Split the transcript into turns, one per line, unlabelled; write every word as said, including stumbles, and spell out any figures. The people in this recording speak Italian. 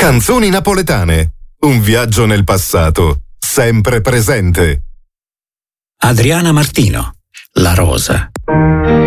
Canzoni napoletane. Un viaggio nel passato, sempre presente.
Adriana Martino, La Rosa.